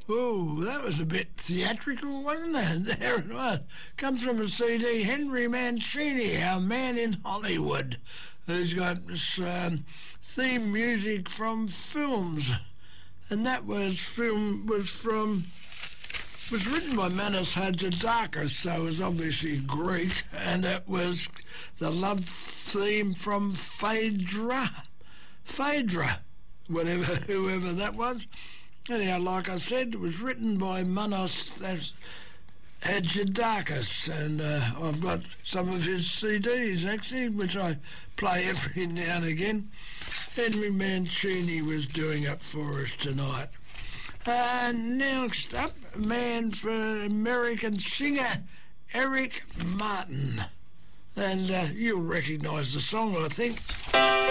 Oh, that was a bit theatrical, wasn't it? There it was. Comes from a CD, Henry Mancini, Our Man in Hollywood, who's got this theme music from films. And that was written by Manos Hadjidakis, so it was obviously Greek, and it was the love theme from Phaedra, whoever that was. Anyhow, like I said, it was written by Manos Hadjidakis, and I've got some of his CDs, actually, which I play every now and again. Henry Mancini was doing it for us tonight. Next up, a man for American singer Eric Martin. And you'll recognise the song, I think.